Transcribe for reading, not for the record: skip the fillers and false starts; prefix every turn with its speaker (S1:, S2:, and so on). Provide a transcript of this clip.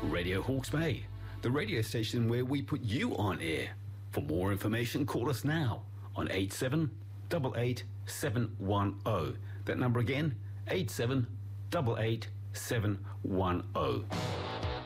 S1: Radio Hawke's Bay, the radio station where we put you on air. For more information, call us now on 8788 That number again, 8788 710.